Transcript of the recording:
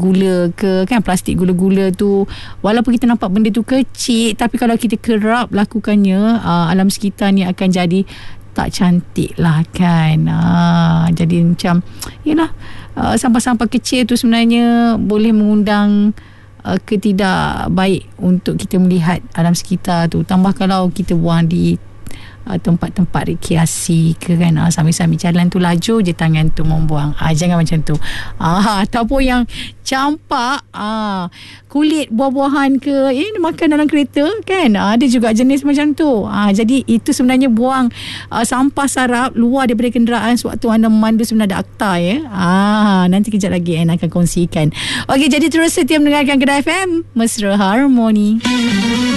gula ke, kan, plastik gula-gula tu, walaupun kita nampak benda tu kecil, tapi kalau kita kerap lakukannya, alam sekitar ni akan jadi tak cantik lah, kan. Jadi macam yalah, sampah-sampah kecil tu sebenarnya boleh mengundang ketidak baik untuk kita melihat alam sekitar tu. Tambah kalau kita buang di tempat-tempat rekreasi ke, kan, sambil-sambil jalan tu laju je tangan tu membuang. Jangan macam tu. Ataupun yang campak kulit buah-buahan ke, makan dalam kereta, kan, ada juga jenis macam tu. Jadi itu sebenarnya buang sampah sarap luar daripada kenderaan sewaktu anda memandu sebenarnya ada akta, ya. Nanti kejap lagi Anne akan kongsikan. Okey, jadi terus setia mendengarkan Kedah FM, Mesra Harmoni.